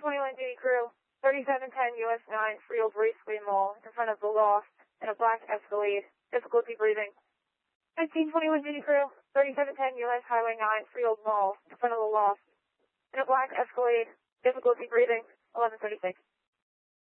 1521 duty crew, 3710 US 9, Freehold Raceway Mall, in front of the Loft, in a black Escalade, difficulty breathing. 1521 duty crew, 3710 US Highway 9, Freehold Mall, in front of the Loft, in a black Escalade, difficulty breathing, 1136.